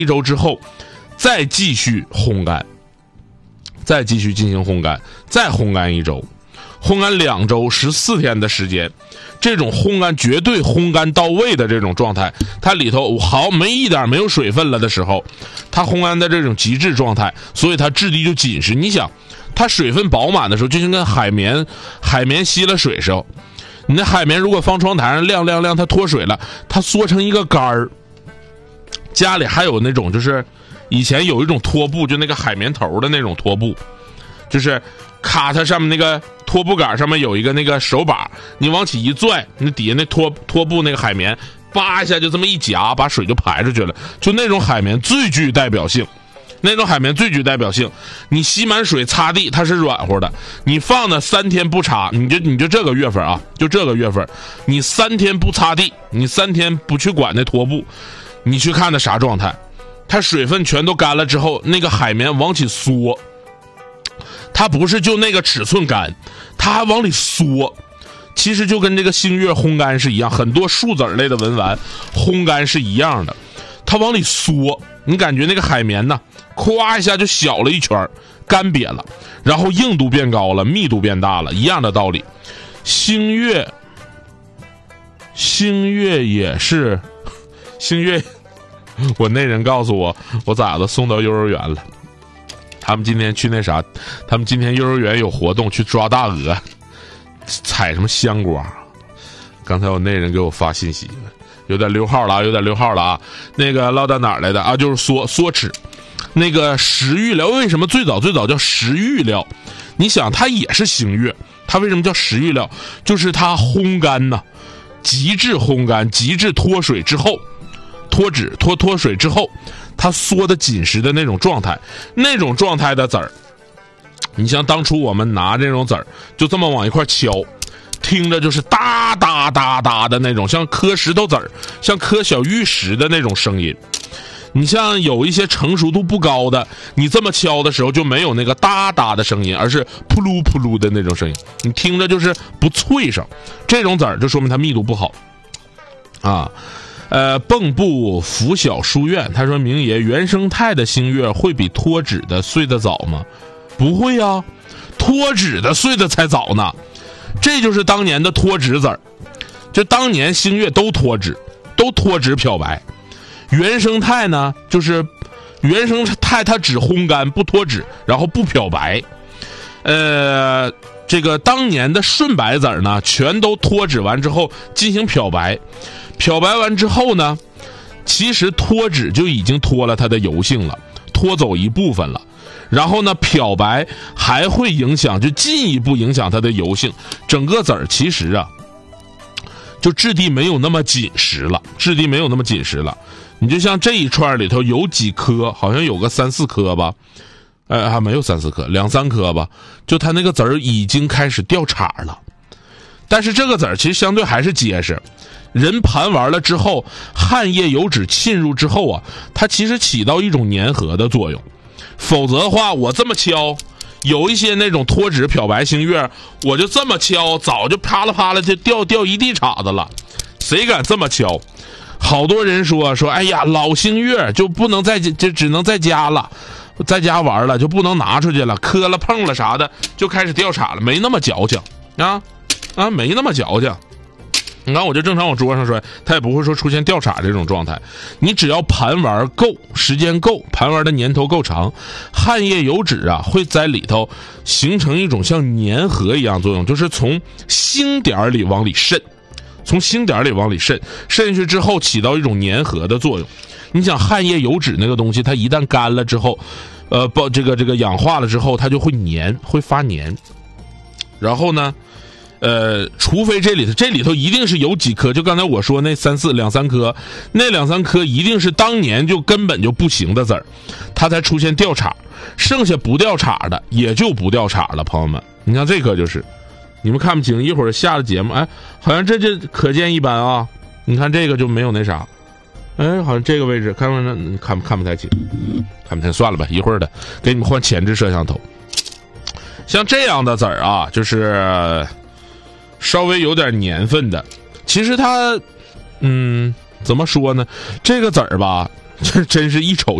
1周之后，再继续烘干，再继续进行烘干，再烘干1周，烘干2周14天的时间。这种烘干绝对烘干到位的这种状态，它里头一点没有水分了的时候，它烘干的这种极致状态，所以它质地就紧实。你想，它水分饱满的时候，就像跟海绵吸了水时候，你那海绵如果放窗台上晾，它脱水了，它缩成一个杆儿。家里还有那种就是以前有一种拖布，就那个海绵头的那种拖布，就是咔，它上面那个拖布杆上面有一个那个手把，你往起一拽，那底下那拖布那个海绵叭一下就这么一夹，把水就排出去了。就那种海绵最具代表性，你吸满水擦地它是软和的，你放了3天不擦，你就这个月份啊，就这个月份，你3天不擦地，你3天不去管那拖布，你去看它啥状态？它水分全都干了之后，那个海绵往起缩，它不是就那个尺寸干，它还往里缩。其实就跟这个星月烘干是一样，很多树籽类的文玩烘干是一样的，它往里缩，你感觉那个海绵呢，咵一下就小了一圈，干瘪了，然后硬度变高了，密度变大了，一样的道理。星月也是，星月，我那人告诉我，我崽子送到幼儿园了。他们今天去那啥，他们今天幼儿园有活动，去抓大鹅，采什么香瓜。刚才我那人给我发信息，有点溜号了啊，那个唠到哪儿来的啊？就是缩齿。那个食玉料为什么最早叫食玉料？你想它也是星月，它为什么叫食玉料？就是它烘干呢，极致烘干，极致脱水之后，脱水之后，它缩的紧实的那种状态，那种状态的籽儿，你像当初我们拿这种籽儿，就这么往一块敲，听着就是哒哒哒哒的那种，像磕石头籽儿，像磕小玉石的那种声音。你像有一些成熟度不高的，你这么敲的时候就没有那个哒哒的声音，而是扑噜扑噜的那种声音，你听着就是不脆声。这种籽儿就说明它密度不好啊。蚌埠拂晓书院他说，明爷，原生态的星月会比脱脂的碎得早吗？不会啊，脱脂的碎的才早呢。这就是当年的脱脂籽儿，就当年星月都脱脂漂白。原生态呢，就是原生态它只烘干不脱脂，然后不漂白。这个当年的顺白籽儿呢，全都脱脂完之后进行漂白，漂白完之后呢，其实脱脂就已经脱了它的油性了，脱走一部分了。然后呢，漂白还会影响，就进一步影响它的油性。整个籽儿其实啊，就质地没有那么紧实了，你就像这一串里头有几颗，好像有个3、4颗吧，还没有3、4颗，2、3颗吧，就它那个籽儿已经开始掉茬了。但是这个籽儿其实相对还是结实，人盘完了之后，汗液油脂浸入之后啊，它其实起到一种粘合的作用。否则的话，我这么敲，有一些那种脱脂漂白星月，我就这么敲，早就啪啦啪啦就掉一地碴子了。谁敢这么敲？好多人说，哎呀，老星月就不能就只能在家了，在家玩了就不能拿出去了，磕了碰了啥的就开始掉茬了，没那么矫情啊，没那么矫情。你看我就正常往桌上摔，它也不会说出现掉茬这种状态。你只要盘玩够，时间够，盘玩的年头够长，汗液油脂啊会在里头形成一种像粘合一样作用，就是从星点里往里渗，渗进去之后起到一种粘合的作用。你想汗液油脂那个东西，它一旦干了之后，这个氧化了之后，它就会粘，会发粘。然后呢，除非这里头一定是有几颗，就刚才我说那2、3颗，那2、3颗一定是当年就根本就不行的籽儿，它才出现掉茬，剩下不掉茬的也就不掉茬了。朋友们，你看这颗就是，你们看不清，一会儿下的节目，好像这就可见一斑啊。你看这个就没有那啥，好像这个位置看不太清，看不太算了吧，一会儿的给你们换前置摄像头。像这样的籽儿啊，就是稍微有点年份的，其实它怎么说呢，这个籽儿吧， 这真是一瞅